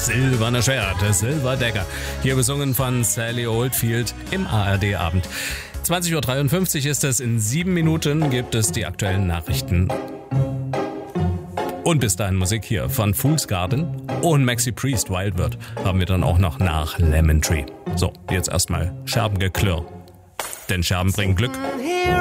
Silberne Schwert, Silver Dagger. Hier besungen von Sally Oldfield im ARD-Abend. 20.53 Uhr ist es, in 7 Minuten gibt es die aktuellen Nachrichten. Und bis dahin Musik hier von Fool's Garden und Maxi Priest, Wild Bird, haben wir dann auch noch nach Lemon Tree. So, jetzt erstmal Scherbengeklirr. Denn Scherben bringen Glück.